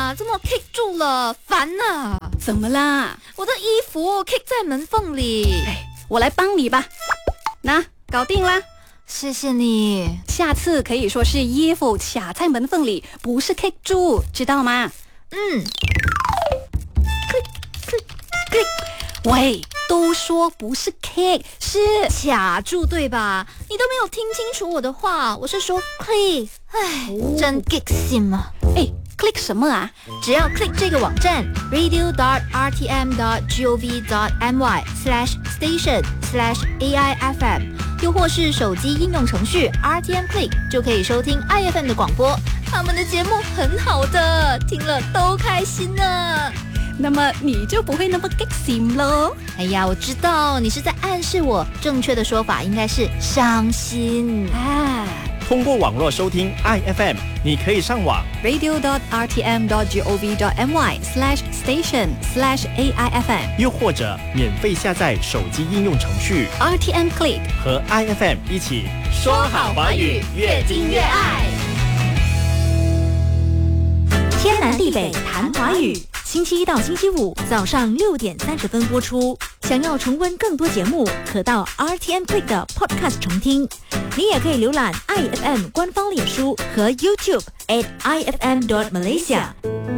啊？这么 kick 住了，烦啊！ 怎么啦？ 我的衣服 kick 在门缝里。 我来帮你吧。那搞定啦。 谢谢你。 下次可以说是衣服卡在门缝里，不是 kick 住，知道吗？喂，都说不是 kick， 是卡住对吧？你都没有听清楚我的话，我是说 click。真 kick 心啊 ！click 什么啊？ 只要 click 这个网站 radio.rtm.gov.my/station/AIFM， 又或是手机应用程序 RTM Click， 就可以收听 IFM 的广播。他们的节目很好的，听了都开心呢。 那么你就不会那么 kick 心咯。 哎呀，我知道你是在暗示我，正确的说法应该是伤心啊。 通过网络收听 IFM， 你可以上网 radio.rtm.gov.my/station/AIFM， 又或者免费下载手机应用程序 RTM Click， 和 IFM 一起说好华语，越听越爱。 天南地北谈华语，星期一到星期五早上6点30分播出。想要重温更多节目，可到 RTM Click 的 Podcast 重听。你也可以浏览 IFM 官方脸书和 YouTube @IFM.Malaysia。